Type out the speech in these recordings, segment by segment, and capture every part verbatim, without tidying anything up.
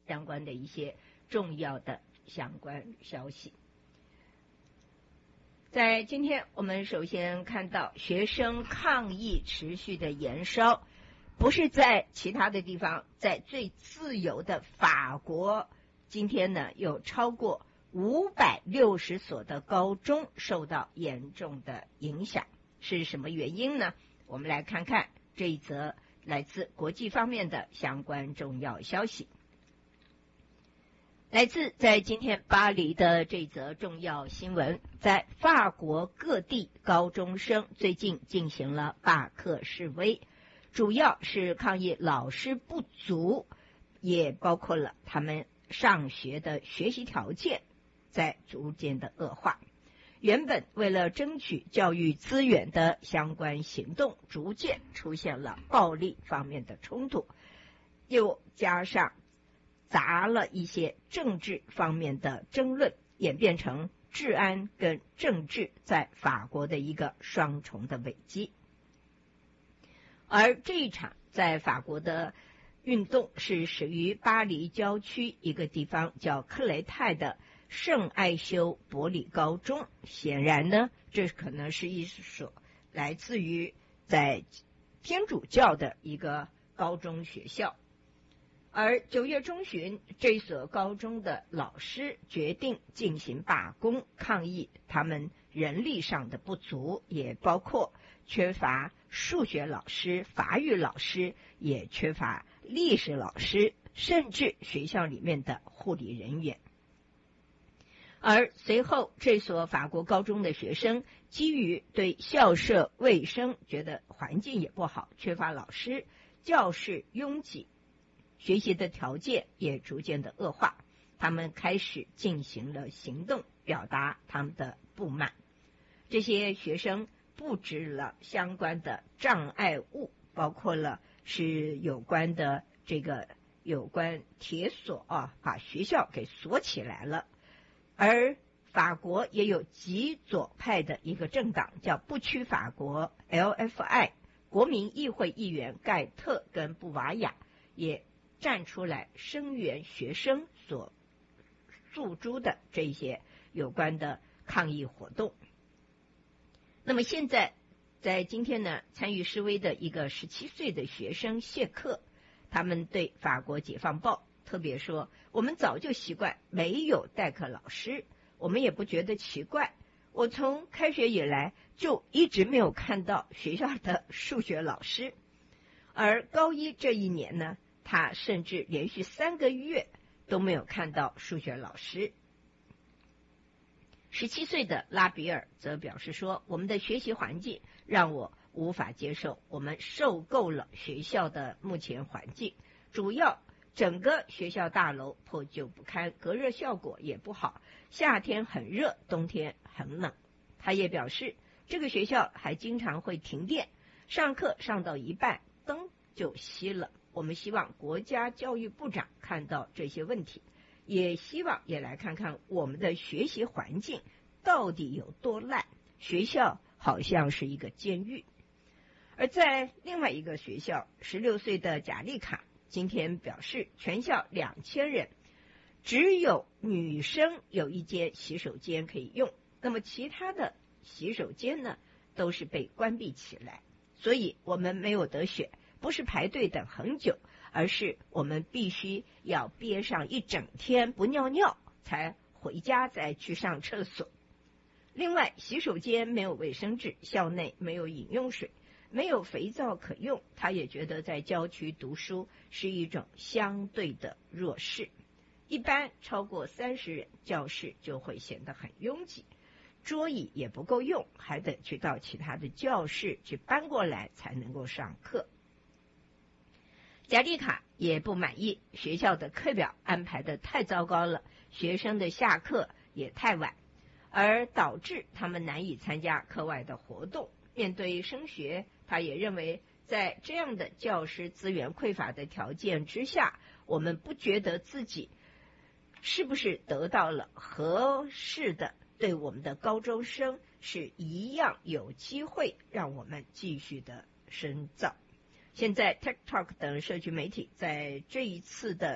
相关的一些重要的相关消息。在今天我们首先看到学生抗议持续的延烧，不是在其他的地方，在最自由的法国，今天呢有超过五百六十所的高中受到严重的影响。是什么原因呢？我们来看看这一则来自国际方面的相关重要消息。来自在今天巴黎的这则重要新闻，在法国各地高中生最近进行了罢课示威，主要是抗议老师不足，也包括了他们上学的学习条件在逐渐的恶化。原本为了争取教育资源的相关行动，逐渐出现了暴力方面的冲突，又加上杂了一些政治方面的争论，演变成治安跟政治在法国的一个双重的危机。而这一场在法国的运动是始于巴黎郊区一个地方叫克雷泰的圣艾修伯里高中，显然呢，这可能是一所来自于在天主教的一个高中学校。而九月中旬，这所高中的老师决定进行罢工，抗议他们人力上的不足，也包括缺乏数学老师、法语老师，也缺乏历史老师，甚至学校里面的护理人员。而随后，这所法国高中的学生基于对校舍卫生觉得环境也不好，缺乏老师，教室拥挤，学习的条件也逐渐的恶化，他们开始进行了行动，表达他们的不满。这些学生布置了相关的障碍物，包括了是有关的这个有关铁锁啊，把学校给锁起来了。而法国也有极左派的一个政党叫不屈法国 L F I， 国民议会议员盖特跟布瓦雅也站出来声援学生所诉诸的这些有关的抗议活动。那么现在在今天呢，参与示威的一个十七岁的学生谢克，他们对法国解放报特别说，我们早就习惯没有代课老师，我们也不觉得奇怪，我从开学以来就一直没有看到学校的数学老师。而高一这一年呢，他甚至连续三个月都没有看到数学老师。十七岁的拉比尔则表示说，我们的学习环境让我无法接受，我们受够了学校的目前环境，主要整个学校大楼破旧不堪，隔热效果也不好，夏天很热，冬天很冷。他也表示，这个学校还经常会停电，上课上到一半灯就熄了。我们希望国家教育部长看到这些问题，也希望也来看看我们的学习环境到底有多烂，学校好像是一个监狱。而在另外一个学校，十六岁的贾丽卡今天表示，全校两千人，只有女生有一间洗手间可以用，那么其他的洗手间呢，都是被关闭起来，所以我们没有得选，不是排队等很久，而是我们必须要憋上一整天不尿尿，才回家再去上厕所。另外，洗手间没有卫生纸，校内没有饮用水，没有肥皂可用，他也觉得在郊区读书是一种相对的弱势。一般超过三十人，教室就会显得很拥挤，桌椅也不够用，还得去到其他的教室去搬过来才能够上课。贾丽卡也不满意，学校的课表安排的太糟糕了，学生的下课也太晚，而导致他们难以参加课外的活动。面对升学，他也认为在这样的教师资源匮乏的条件之下，我们不觉得自己是不是得到了合适的对我们的高中生是一样有机会让我们继续的深造。现在 TikTok 等社区媒体在这一次的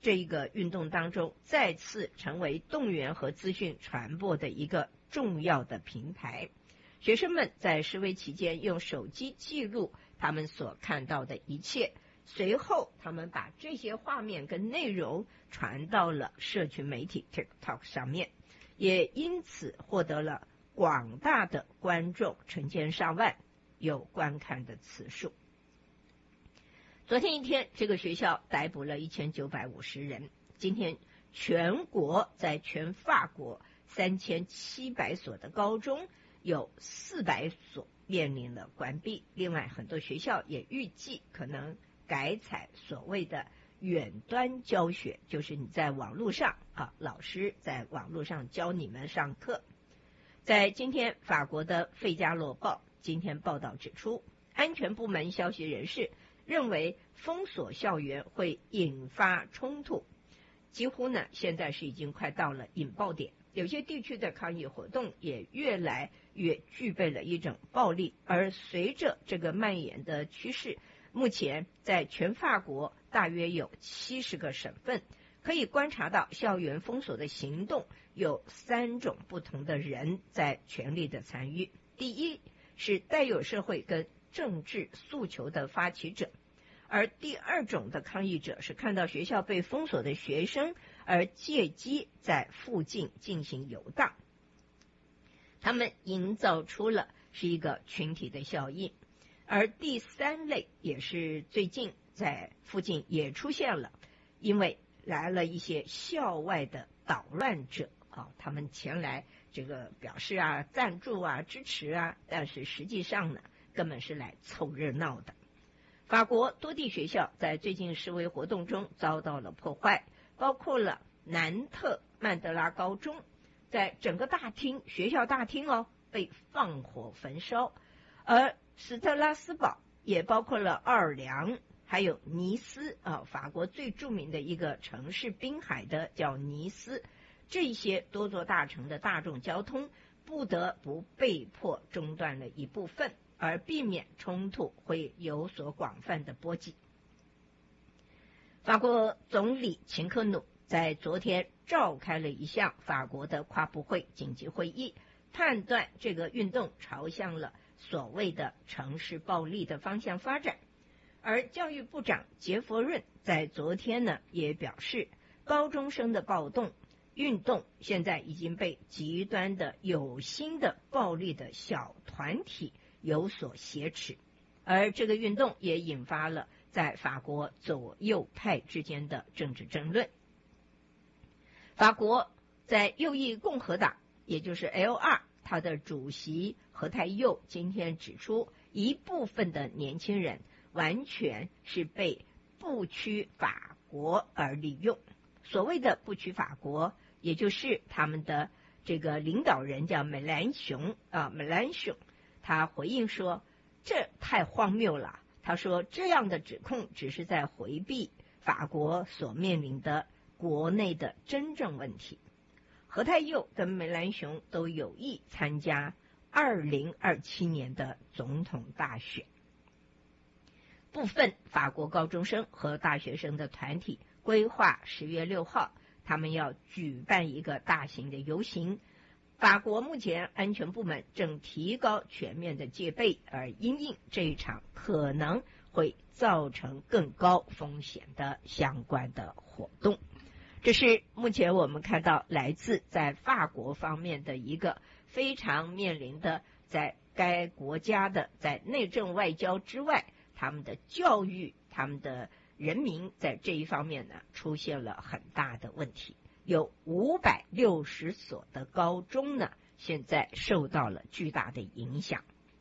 这一个运动当中再次成为动员和资讯传播的一个重要的平台。学生们在示威期间用手机记录他们所看到的一切，随后他们把这些画面跟内容传到了社群媒体 TikTok 上面，也因此获得了广大的观众，成千上万有观看的次数。昨天一天，这个学校逮捕了一千九百五十人。今天全国在全法国三千七百所的高中有四百所面临了关闭，另外很多学校也预计可能改采所谓的远端教学，就是你在网络上啊，老师在网络上教你们上课。在今天，法国的《费加罗报》今天报道指出，安全部门消息人士认为封锁校园会引发冲突，几乎呢现在是已经快到了引爆点。有些地区的抗议活动也越来越具备了一种暴力，而随着这个蔓延的趋势，目前在全法国大约有七十个省份可以观察到校园封锁的行动有三种不同的人在全力的参与。第一是带有社会跟政治诉求的发起者，而第二种的抗议者是看到学校被封锁的学生而借机在附近进行游荡，他们营造出了是一个群体的效应。而第三类也是最近在附近也出现了，因为来了一些校外的捣乱者啊，他们前来这个表示啊赞助啊支持啊，但是实际上呢根本是来凑热闹的。法国多地学校在最近示威活动中遭到了破坏，包括了南特曼德拉高中，在整个大厅学校大厅哦被放火焚烧，而斯特拉斯堡也包括了奥尔良还有尼斯啊，法国最著名的一个城市滨海的叫尼斯，这些多座大城的大众交通不得不被迫中断了一部分，而避免冲突会有所广泛的波及。法国总理秦克努在昨天召开了一项法国的跨部会紧急会议，判断这个运动朝向了所谓的城市暴力的方向发展。而教育部长杰佛润在昨天呢也表示，高中生的暴动运动现在已经被极端的有心的暴力的小团体有所挟持，而这个运动也引发了在法国左右派之间的政治争论。法国在右翼共和党，也就是 L 二， 他的主席何泰佑今天指出，一部分的年轻人完全是被不屈法国而利用。所谓的不屈法国，也就是他们的这个领导人叫梅兰雄啊，梅兰雄，他回应说，这太荒谬了。他说，这样的指控只是在回避法国所面临的国内的真正问题。何泰佑跟梅兰雄都有意参加二零二七年的总统大选。部分法国高中生和大学生的团体规划十月六号，他们要举办一个大型的游行。法国目前安全部门正提高全面的戒备，而因应这一场可能会造成更高风险的相关的活动。这是目前我们看到来自在法国方面的一个非常面临的在该国家的在内政外交之外，他们的教育，他们的人民在这一方面呢出现了很大的问题。有五百六十所的高中呢现在受到了巨大的影响。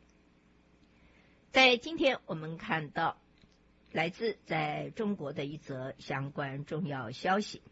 在今天我们看到来自在中国的一则相关重要消息，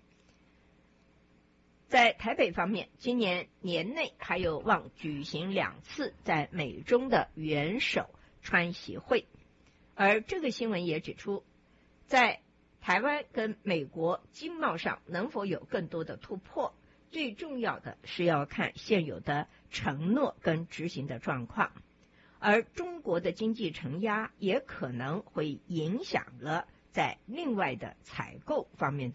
在台北方面，今年年内还有望举行两次在美中的元首川习会，而这个新闻也指出，在台湾跟美国经贸上能否有更多的突破，最重要的是要看现有的承诺跟执行的状况，而中国的经济承压也可能会影响了在另外的采购方面的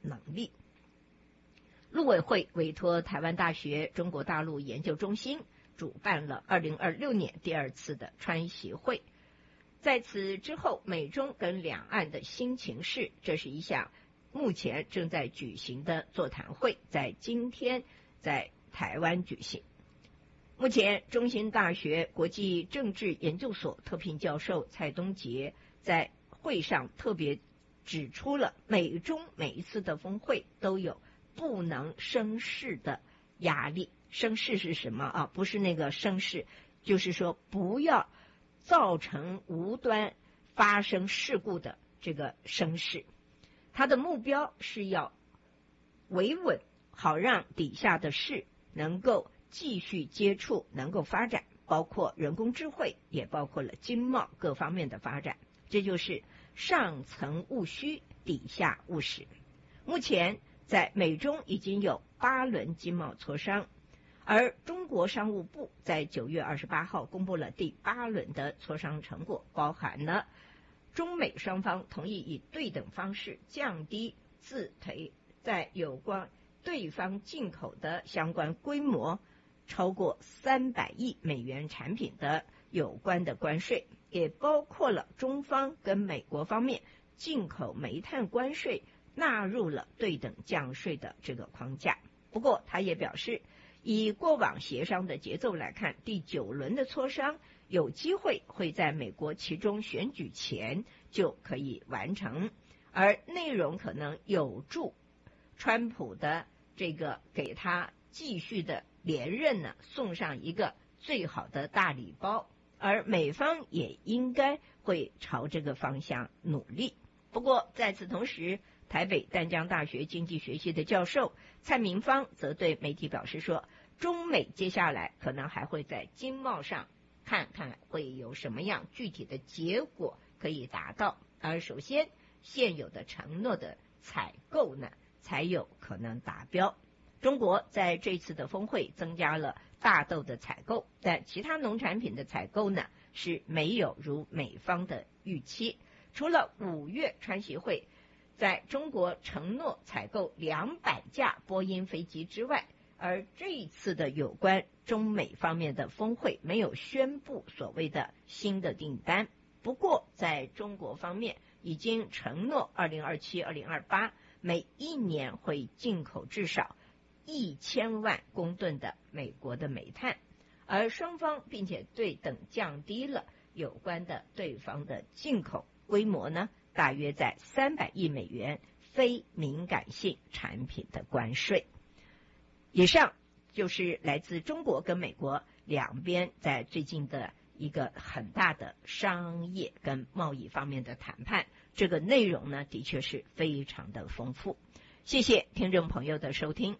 能力。陆委会委托台湾大学中国大陆研究中心主办了二零二六年第二次的川协会。在此之后，美中跟两岸的新情势，这是一项目前正在举行的座谈会，在今天在台湾举行。目前中兴大学国际政治研究所特聘教授蔡东杰在会上特别指出了，美中每一次的峰会都有不能生事的压力。生事是什么啊？不是那个生事，就是说不要造成无端发生事故的这个生事。他的目标是要维稳，好让底下的事能够继续接触，能够发展，包括人工智慧，也包括了经贸各方面的发展。这就是上层务虚，底下务实。目前在美中已经有八轮经贸磋商，而中国商务部在九月二十八号公布了第八轮的磋商成果，包含了中美双方同意以对等方式降低自赔在有关对方进口的相关规模超过三百亿美元产品的有关的关税，也包括了中方跟美国方面进口煤炭关税纳入了对等降税的这个框架。不过他也表示，以过往协商的节奏来看，第九轮的磋商有机会会在美国其中选举前就可以完成，而内容可能有助川普的这个给他继续的连任呢送上一个最好的大礼包，而美方也应该会朝这个方向努力。不过在此同时，台北淡江大学经济学系的教授蔡明芳则对媒体表示说，中美接下来可能还会在经贸上看看会有什么样具体的结果可以达到，而首先现有的承诺的采购呢才有可能达标。中国在这次的峰会增加了大豆的采购，但其他农产品的采购呢是没有如美方的预期。除了五月川协会在中国承诺采购两百架波音飞机之外，而这一次的有关中美方面的峰会没有宣布所谓的新的订单。不过在中国方面已经承诺二零二七、二零二八每一年会进口至少一千万公吨的美国的煤炭，而双方并且对等降低了有关的对方的进口规模呢，大约在三百亿美元非敏感性产品的关税。以上就是来自中国跟美国两边在最近的一个很大的商业跟贸易方面的谈判，这个内容呢的确是非常的丰富。谢谢听众朋友的收听。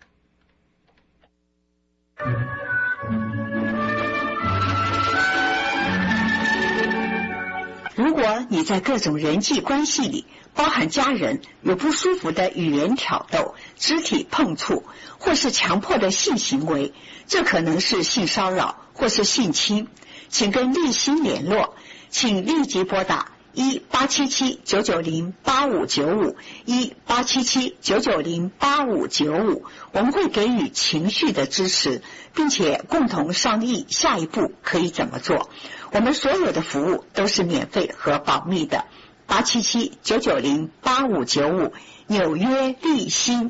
如果你在各种人际关系里，包含家人，有不舒服的语言挑逗、肢体碰触，或是强迫的性行为，这可能是性骚扰或是性侵，请跟立新联络，请立即拨打一八七七九九零八五九五一八七七九九零八五九五，我们会给予情绪的支持，并且共同商议下一步可以怎么做。我们所有的服务都是免费和保密的。八七七九九零八五九五，纽约立新。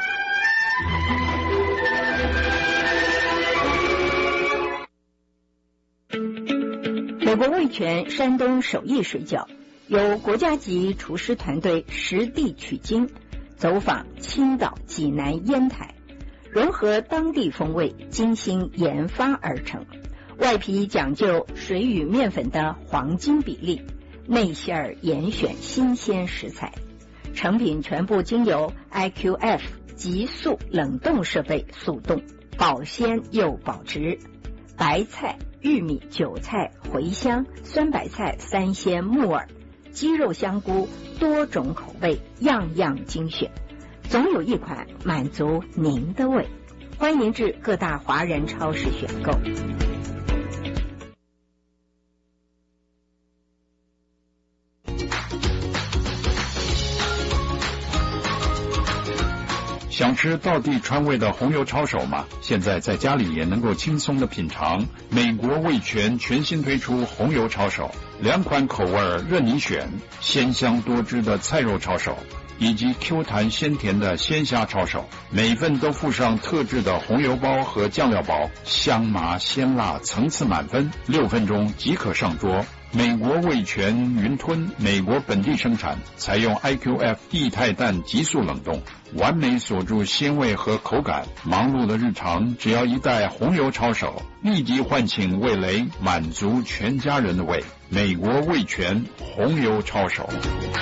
美国味全山东手艺水饺由国家级厨师团队实地取经，走访青岛、济南、烟台，融合当地风味，精心研发而成。外皮讲究水与面粉的黄金比例，内馅儿严选新鲜食材，成品全部经由 I Q F 急速冷冻设备速冻，保鲜又保值。白菜、玉米、韭菜、茴香、酸白菜、三鲜、木耳、鸡肉、香菇，多种口味，样样精选，总有一款满足您的胃。欢迎至各大华人超市选购。 想吃道地川味的红油抄手吗？现在在家里也能够轻松的品尝。美国味全全新推出红油抄手，两款口味任你选，鲜香多汁的菜肉抄手，以及 Q 弹鲜甜的鲜虾抄手，每份都附上特制的红油包和酱料包，香麻鲜辣层次满分，六分钟即可上桌。美国味全云吞，美国本地生产，采用 I Q F 液态氮急速冷冻，完美锁住鲜味和口感。忙碌的日常，只要一袋红油抄手，立即唤醒味蕾，满足全家人的胃。美国味全红油抄手。